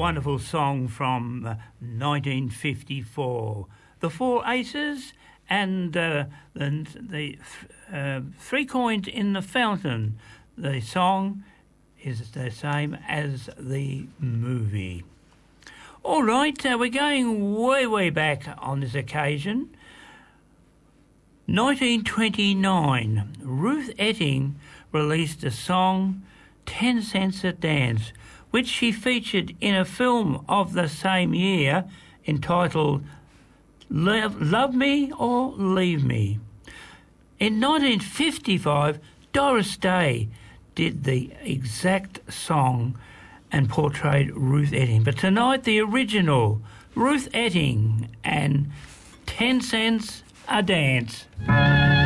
wonderful song from 1954. The Four Aces and the Three Coins in the Fountain. The song is the same as the movie. All right, we're going way, way back on this occasion. 1929, Ruth Etting released a song, 10 Cents a Dance, which she featured in a film of the same year entitled Love Me or Leave Me. In 1955, Doris Day did the exact song and portrayed Ruth Etting. But tonight, the original Ruth Etting and 10 Cents a Dance.